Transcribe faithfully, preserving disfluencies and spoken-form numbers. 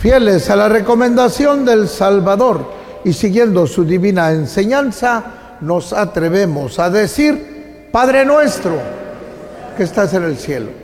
Fieles a la recomendación del Salvador y siguiendo su divina enseñanza, nos atrevemos a decir: Padre nuestro, que estás en el cielo,